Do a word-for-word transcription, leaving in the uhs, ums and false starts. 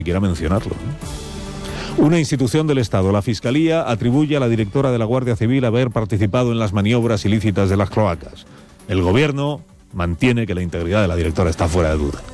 siquiera mencionarlo, ¿no? Una institución del Estado, la Fiscalía, atribuye a la directora de la Guardia Civil haber participado en las maniobras ilícitas de las cloacas. El Gobierno mantiene que la integridad de la directora está fuera de duda.